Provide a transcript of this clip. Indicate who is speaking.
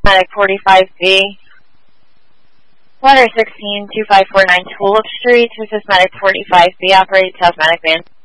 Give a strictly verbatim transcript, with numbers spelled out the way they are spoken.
Speaker 1: Medic forty-five B. Water sixteen two five four nine Tulip Street. This is Medic forty-five B. Operated South Medic Van.